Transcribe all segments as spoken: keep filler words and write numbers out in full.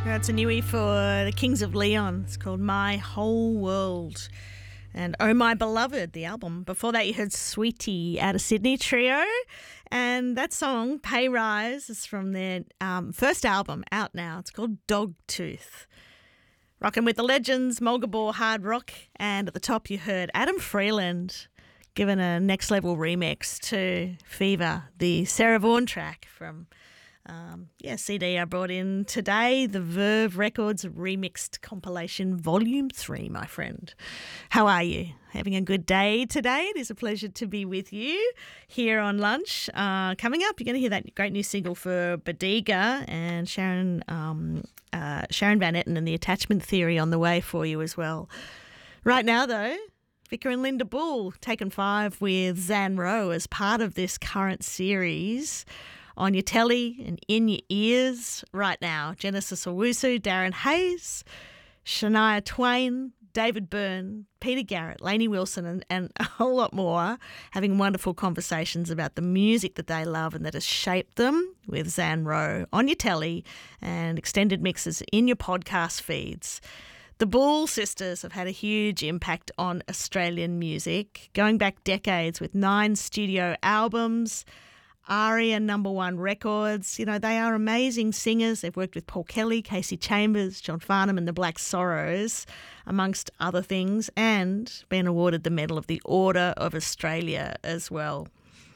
That's a newie for the Kings of Leon. It's called My Whole World. And Oh My Beloved, the album. Before that, you heard Sweetie out of Sydney Trio. And that song, Pay Rise, is from their um, first album out now. It's called Dogtooth. Rocking with the legends, Mulgabore Hard Rock. And at the top, you heard Adam Freeland giving a next level remix to Fever, the Sarah Vaughan track from Um, yeah, C D I brought in today, the Verve Records Remixed Compilation Volume three, my friend. How are you? Having a good day today? It is a pleasure to be with you here on Lunch. Uh, coming up, you're going to hear that great new single for Badiga and Sharon um, uh, Sharon Van Etten and the Attachment Theory on the way for you as well. Right now, though, Vicar and Linda Bull taken five with Zan Rowe as part of this current series. On your telly and in your ears right now. Genesis Owusu, Darren Hayes, Shania Twain, David Byrne, Peter Garrett, Lainey Wilson and, and a whole lot more having wonderful conversations about the music that they love and that has shaped them with Zan Rowe on your telly and extended mixes in your podcast feeds. The Bull sisters have had a huge impact on Australian music, going back decades with nine studio albums, ARIA number one records. You know, they are amazing singers. They've worked with Paul Kelly, Casey Chambers, John Farnham and the Black Sorrows, amongst other things, and been awarded the Medal of the Order of Australia as well.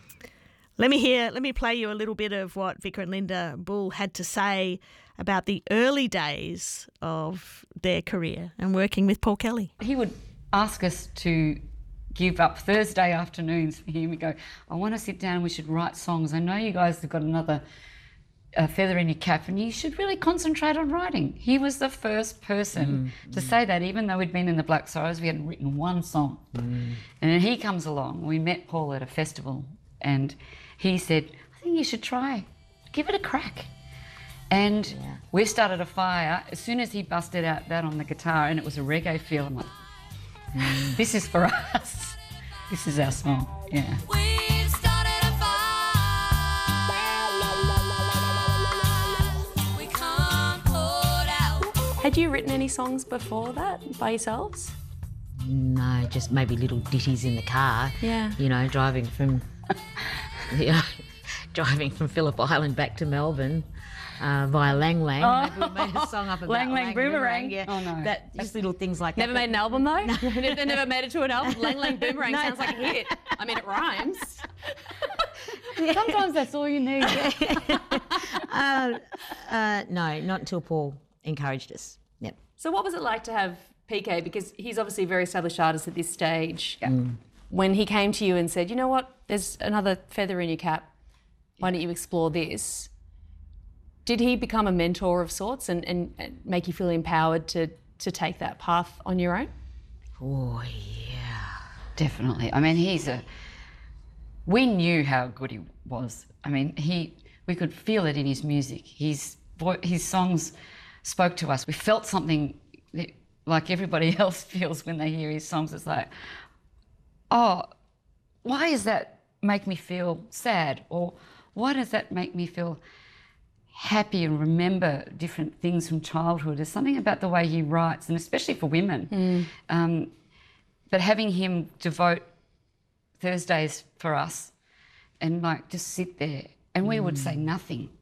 Let me hear, let me play you a little bit of what Vicar and Linda Bull had to say about the early days of their career and working with Paul Kelly. He would ask us to give up Thursday afternoons for him. We go, I want to sit down, we should write songs. I know you guys have got another uh, feather in your cap and you should really concentrate on writing. He was the first person mm, to mm. say that, even though we'd been in the Black Sorrows, we hadn't written one song. Mm. And then he comes along, we met Paul at a festival and he said, I think you should try, give it a crack. And yeah. we started a fire. As soon as he busted out that on the guitar and it was a reggae feel, I'm like, Mm. this is for us. This is our song. Yeah. We've started a fire. We can't put out. Had you written any songs before that by yourselves? No, just maybe little ditties in the car. Yeah. You know, driving from, you know, driving from Phillip Island back to Melbourne. Uh, via Lang Lang. Oh. Maybe we made a song up about Lang Lang, Lang Boomerang. Boomerang. Yeah. Oh, no. That, just little things like never that. Never made an album, though? No. They never made it to an album? Lang Lang Boomerang no. sounds like a hit. I mean, it rhymes. Yeah. Sometimes that's all you need. uh, uh, no, not until Paul encouraged us. Yep. So what was it like to have P K? Because he's obviously a very established artist at this stage. Yeah. Mm. When he came to you and said, you know what, there's another feather in your cap, why don't you explore this? Did he become a mentor of sorts and, and, and make you feel empowered to, to take that path on your own? Oh, yeah. Definitely. I mean, he's a... We knew how good he was. I mean, he... we could feel it in his music. His, his songs spoke to us. We felt something like everybody else feels when they hear his songs. It's like, oh, why does that make me feel sad? Or why does that make me feel happy and remember different things from childhood? There's something about the way he writes, and especially for women. Mm. Um, but having him devote Thursdays for us and like just sit there and we mm. would say nothing.